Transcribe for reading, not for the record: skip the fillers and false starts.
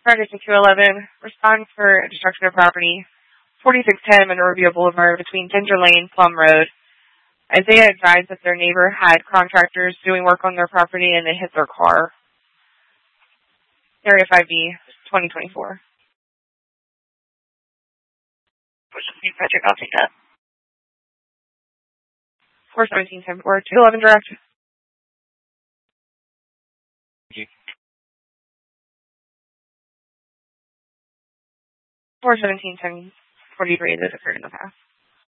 Target 211, respond for destruction of property, 4610 Monrovia Boulevard between Ginger Lane, Plum Road. Isaiah advised that their neighbor had contractors doing work on their property and they hit their car. Area 5B, 2024. Patrick, I'll take that. 417 or 211 direct. Thank you. 417 1043 that occurred in the past.